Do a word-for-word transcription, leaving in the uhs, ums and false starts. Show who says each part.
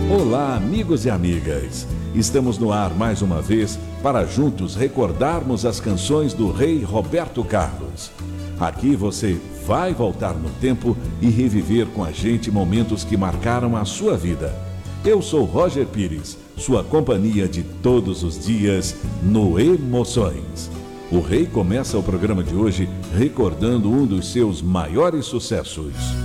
Speaker 1: Olá, amigos e amigas. Estamos no ar mais uma vez para juntos recordarmos as canções do rei Roberto Carlos. Aqui você vai voltar no tempo e reviver com a gente momentos que marcaram a sua vida. Eu sou Roger Pires, sua companhia de todos os dias no Emoções. O rei começa o programa de hoje recordando um dos seus maiores sucessos.